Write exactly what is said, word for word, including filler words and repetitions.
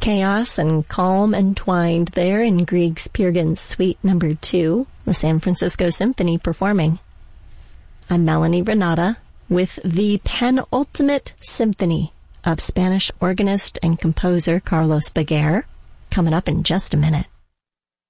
Chaos and calm entwined there in Grieg's Peer Gynt Suite Number two, the San Francisco Symphony performing. I'm Melanie Renata with the penultimate symphony of Spanish organist and composer Carlos Baguer, coming up in just a minute.